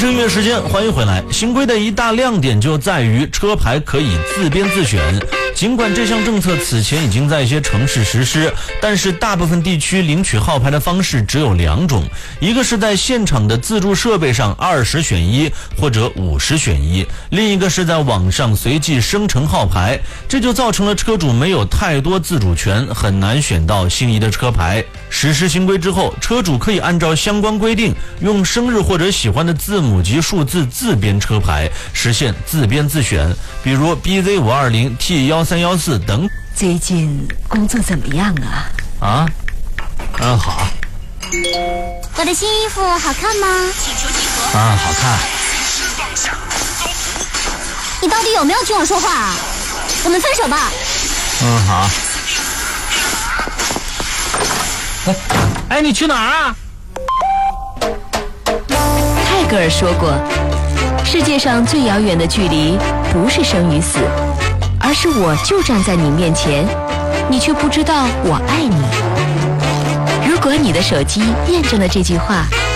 这个月时间，欢迎回来。新规的一大亮点就在于车牌可以自编自选。尽管这项政策此前已经在一些城市实施，但是大部分地区领取号牌的方式只有2种，一个是在现场的自助设备上20选1或者50选1，另一个是在网上随机生成号牌，这就造成了车主没有太多自主权，很难选到心仪的车牌。实施新规之后，车主可以按照相关规定，用生日或者喜欢的字母及数字自编车牌，实现自编自选，比如 BZ520T1314等。 最近工作怎么样啊？ 好。 我的新衣服好看吗？ 好看。 你到底有没有听我说话啊？我们分手吧。 好。你去哪儿啊？ 泰戈尔说过，世界上最遥远的距离不是生与死，而是我就站在你面前，你却不知道我爱你。如果你的手机验证了这句话，